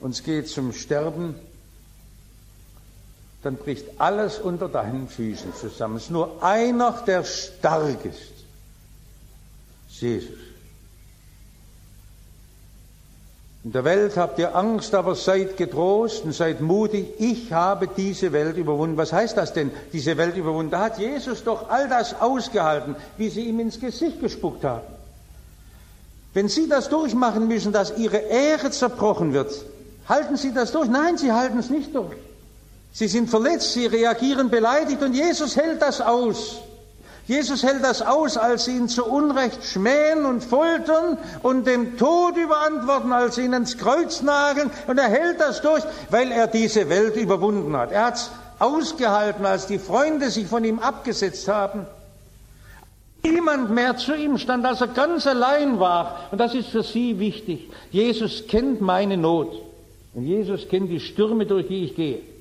und es geht zum Sterben, dann bricht alles unter deinen Füßen zusammen. Es ist nur einer, der stark ist. Jesus. In der Welt habt ihr Angst, aber seid getrost und seid mutig. Ich habe diese Welt überwunden. Was heißt das denn, diese Welt überwunden? Da hat Jesus doch all das ausgehalten, wie sie ihm ins Gesicht gespuckt haben. Wenn Sie das durchmachen müssen, dass Ihre Ehre zerbrochen wird, halten Sie das durch? Nein, Sie halten es nicht durch. Sie sind verletzt, Sie reagieren beleidigt und Jesus hält das aus. Jesus hält das aus, als sie ihn zu Unrecht schmähen und foltern und dem Tod überantworten, als sie ihn ans Kreuz nageln. Und er hält das durch, weil er diese Welt überwunden hat. Er hat es ausgehalten, als die Freunde sich von ihm abgesetzt haben. Niemand mehr zu ihm stand, als er ganz allein war. Und das ist für Sie wichtig. Jesus kennt meine Not. Und Jesus kennt die Stürme, durch die ich gehe.